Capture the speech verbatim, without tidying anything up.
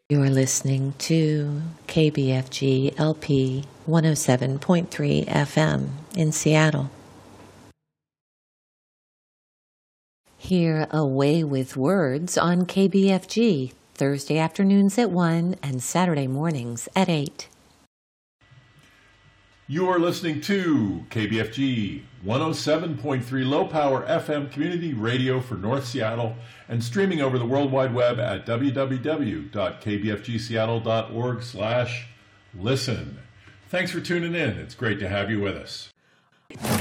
You're listening to K B F G L P one oh seven point three F M in Seattle. Hear Away with Words on K B F G, Thursday afternoons at one and Saturday mornings at eight. You are listening to K B F G one oh seven point three Low Power F M Community Radio for North Seattle and streaming over the World Wide Web at w w w dot k b f g seattle dot org slash listen. Thanks for tuning in. It's great to have you with us.